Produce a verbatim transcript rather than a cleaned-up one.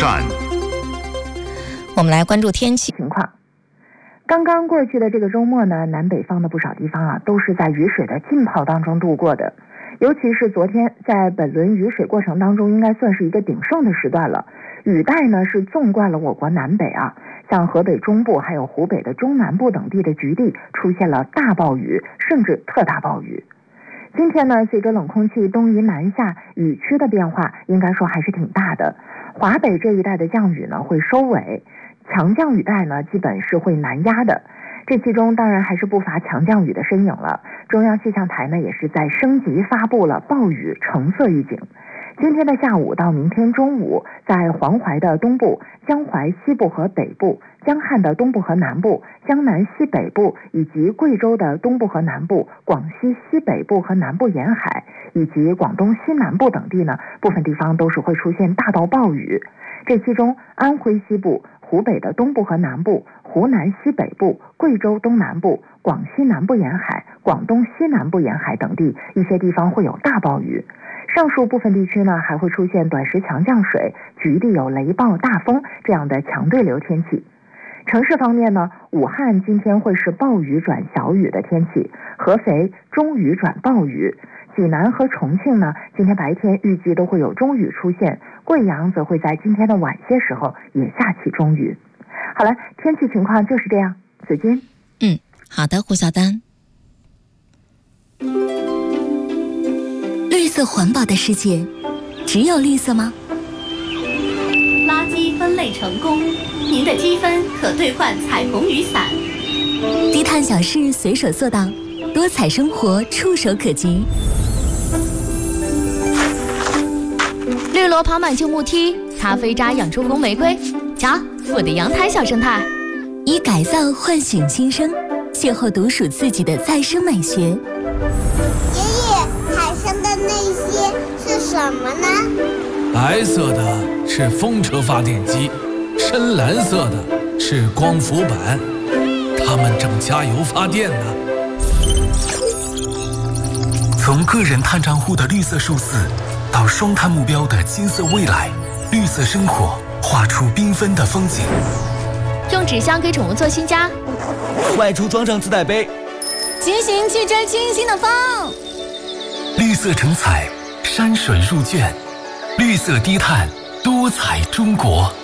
站。 我们来关注天气情况。刚刚过去的这个周末呢，南北方的不少地方啊，都是在雨水的浸泡当中度过的。尤其是昨天，在本轮雨水过程当中，应该算是一个鼎盛的时段了。雨带呢是纵贯了我国南北啊，像河北中部还有湖北的中南部等地的局地出现了大暴雨，甚至特大暴雨。今天呢，随着冷空气东移南下，雨区的变化应该说还是挺大的。华北这一带的降雨呢会收尾，强降雨带呢基本是会南压的。这其中当然还是不乏强降雨的身影了。中央气象台呢也是在升级发布了暴雨橙色预警。今天的下午到明天中午，在黄淮的东部、江淮西部和北部、江汉的东部和南部、江南西北部以及贵州的东部和南部、广西西北部和南部沿海以及广东西南部等地呢，部分地方都是会出现大到暴雨。这其中，安徽西部、湖北的东部和南部、湖南西北部、贵州东南部、广西南部沿海、广东西南部沿海等地一些地方会有大暴雨。上述部分地区呢，还会出现短时强降水，局地有雷暴、大风这样的强对流天气。城市方面呢，武汉今天会是暴雨转小雨的天气，合肥中雨转暴雨，济南和重庆呢，今天白天预计都会有中雨出现，贵阳则会在今天的晚些时候也下起中雨。好了，天气情况就是这样，子君。 嗯，好的，胡小丹。 绿色环保的世界，只有绿色吗？ 垃圾分类成功，您的积分可兑换彩虹雨伞。 低碳小事随手做到，多彩生活触手可及。 绿萝跑满旧木梯，咖啡渣养出红玫瑰。瞧，我的阳台小生态。 以改造唤醒新生，邂逅独属自己的再生美学。 爷爷，海上的那些是什么呢？ 白色的是风车发电机，深蓝色的是光伏板，它们正加油发电呢。 从个人碳账户的绿色数字，到双碳目标的金色未来，绿色生活画出缤纷的风景。 用纸箱给宠物做新家， 外出装上自带杯， 骑行去追清新的风。 绿色成彩，山水入卷，绿色低碳，多彩中国。